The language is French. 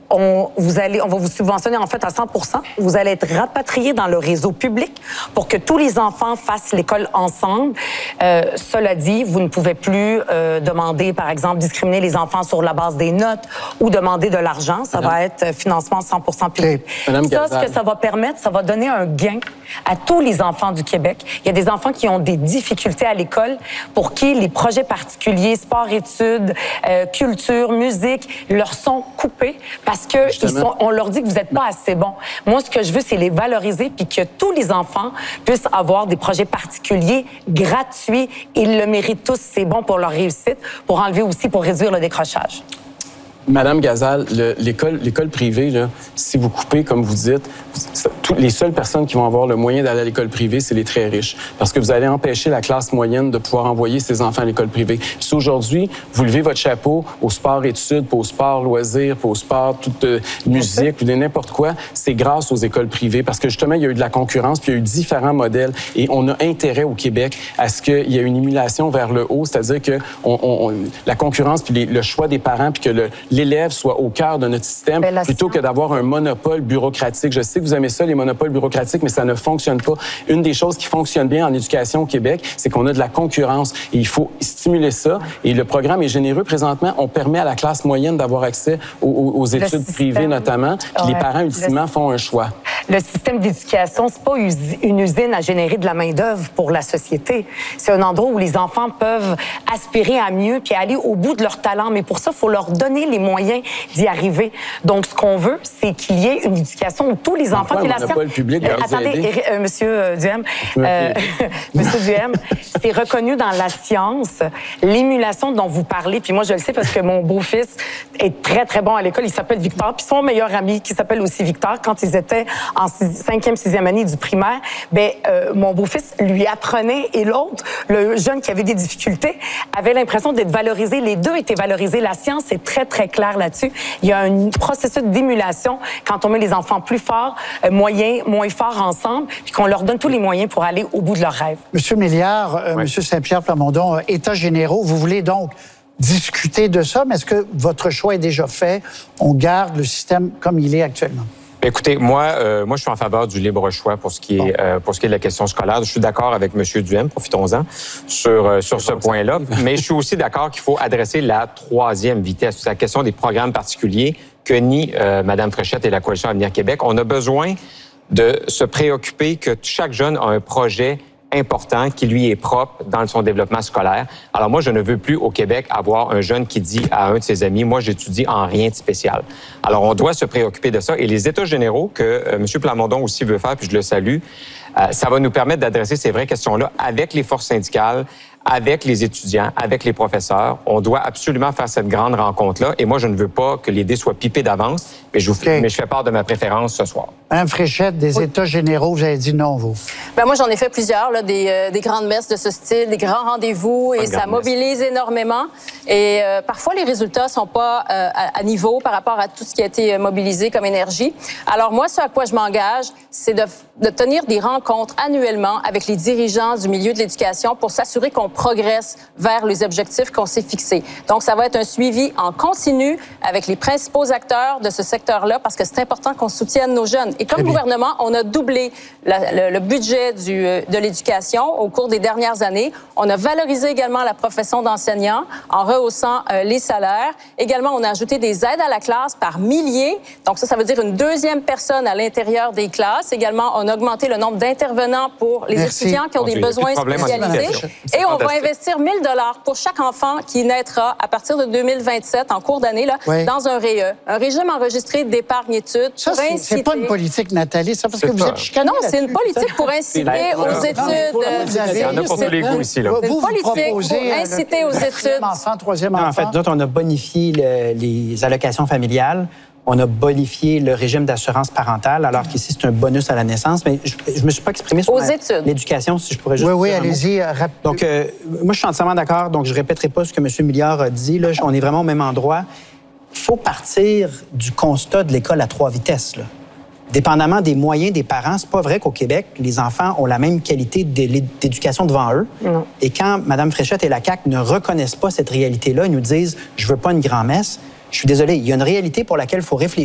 on va vous subventionner en fait à 100%. Vous allez être rapatriés dans le réseau public pour que tous les enfants fassent l'école ensemble. Cela dit, vous ne pouvez plus demander, par exemple, discriminer les enfants sur la base des notes ou demander de l'argent. Ça va être financement 100% public. Ça, ce que ça va permettre, ça va donner un gain à tous les enfants du Québec. Il y a des enfants qui ont des difficultés à l'école pour qui les projets particuliers, sport, études, culture, musique, leur sont coupés parce que on leur dit que vous n'êtes pas assez bon. Moi, ce que je veux, c'est les valoriser puis que tous les enfants puissent avoir des projets particuliers gratuits. Ils le méritent tous. C'est bon pour leur réussite, pour enlever aussi, pour réduire le décrochage. Madame Gazal, l'école privée, là, si vous coupez, comme vous dites, les seules personnes qui vont avoir le moyen d'aller à l'école privée, c'est les très riches. Parce que vous allez empêcher la classe moyenne de pouvoir envoyer ses enfants à l'école privée. Si aujourd'hui, vous levez votre chapeau au sport-études, au sport-loisirs, au sport, toute musique, ou de n'importe quoi, c'est grâce aux écoles privées. Parce que justement, il y a eu de la concurrence, puis il y a eu différents modèles. Et on a intérêt au Québec à ce qu'il y ait une émulation vers le haut, c'est-à-dire que la concurrence, puis le choix des parents, puis que l'élève soit au cœur de notre système plutôt que d'avoir un monopole bureaucratique. Je sais que vous aimez ça, les monopoles bureaucratiques, mais ça ne fonctionne pas. Une des choses qui fonctionne bien en éducation au Québec, c'est qu'on a de la concurrence et il faut stimuler ça. Et le programme est généreux présentement. On permet à la classe moyenne d'avoir accès aux études privées notamment. Puis les parents, ultimement, font un choix. Le système d'éducation, c'est pas une usine à générer de la main-d'œuvre pour la société. C'est un endroit où les enfants peuvent aspirer à mieux puis aller au bout de leur talent. Mais pour ça, il faut leur donner les moyens d'y arriver. Donc, ce qu'on veut, c'est qu'il y ait une éducation où tous les enfants qui la monopole public attendez, Monsieur Duhem, Monsieur Duhem, c'est reconnu dans la science, l'émulation dont vous parlez. Puis moi, je le sais parce que mon beau-fils est très, très bon à l'école. Il s'appelle Victor. Puis son meilleur ami, qui s'appelle aussi Victor, quand ils étaient en 5e, 6e année du primaire, mon beau-fils lui apprenait et l'autre, le jeune qui avait des difficultés, avait l'impression d'être valorisé. Les deux étaient valorisés. La science est très, très claire là-dessus. Il y a un processus d'émulation quand on met les enfants plus forts, moyens, moins forts ensemble, puis qu'on leur donne tous les moyens pour aller au bout de leurs rêves. Monsieur Milliard, Monsieur Saint-Pierre Plamondon, États généraux, vous voulez donc discuter de ça, mais est-ce que votre choix est déjà fait? On garde le système comme il est actuellement? Écoutez, moi, je suis en faveur du libre choix pour ce qui est de la question scolaire. Je suis d'accord avec M. Duhem, profitons-en, sur ce point-là. Mais je suis aussi d'accord qu'il faut adresser la troisième vitesse. C'est la question des programmes particuliers que nie Mme Fréchette et la Coalition Avenir Québec. On a besoin de se préoccuper que chaque jeune a un projet important qui lui est propre dans son développement scolaire. Alors moi, je ne veux plus au Québec avoir un jeune qui dit à un de ses amis, moi, j'étudie en rien de spécial. Alors, on doit se préoccuper de ça. Et les États généraux que M. Plamondon aussi veut faire, puis je le salue, ça va nous permettre d'adresser ces vraies questions-là avec les forces syndicales, avec les étudiants, avec les professeurs. On doit absolument faire cette grande rencontre-là. Et moi, je ne veux pas que les dés soient pipés d'avance, mais je fais part de ma préférence ce soir. Mme Fréchette, des États généraux, vous avez dit non, vous? Moi, j'en ai fait plusieurs, là, des grandes messes de ce style, des grands rendez-vous, et ça mobilise énormément. Et parfois, les résultats sont pas à niveau par rapport à tout ce qui a été mobilisé comme énergie. Alors moi, ce à quoi je m'engage, c'est de tenir des rencontres annuellement avec les dirigeants du milieu de l'éducation pour s'assurer qu'on progresse vers les objectifs qu'on s'est fixés. Donc, ça va être un suivi en continu avec les principaux acteurs de ce secteur-là parce que c'est important qu'on soutienne nos jeunes. Et comme gouvernement, on a doublé le budget de l'éducation au cours des dernières années. On a valorisé également la profession d'enseignant en rehaussant les salaires. Également, on a ajouté des aides à la classe par milliers. Donc ça veut dire une deuxième personne à l'intérieur des classes. Également, on a augmenté le nombre d'intervenants pour les étudiants qui ont des besoins spécialisés. Et on va investir 1 000 $ pour chaque enfant qui naîtra à partir de 2027, en cours d'année, dans un REE, un régime enregistré d'épargne-études. Ça, c'est pas une politique, Nathalie, ça, parce que vous êtes chicanée. Non, c'est une politique pour inciter aux études. Il y en a pour tous les goûts ici, là. Une politique pour inciter aux études. Troisième enfant. En fait, d'autres, on a bonifié les allocations familiales. On a bonifié le régime d'assurance parentale, alors qu'ici, c'est un bonus à la naissance. Mais je ne me suis pas exprimé sur l'éducation, si je pourrais juste... Oui, allez-y. Donc, moi, je suis entièrement d'accord. Donc, je ne répéterai pas ce que M. Milliard a dit. Là, on est vraiment au même endroit. Il faut partir du constat de l'école à 3 vitesses, là. Dépendamment des moyens des parents, c'est pas vrai qu'au Québec, les enfants ont la même qualité d'éducation devant eux. Non. Et quand Mme Fréchette et la CAQ ne reconnaissent pas cette réalité-là, ils nous disent « je veux pas une grand-messe », je suis désolé, il y a une réalité pour laquelle il faut réfléchir.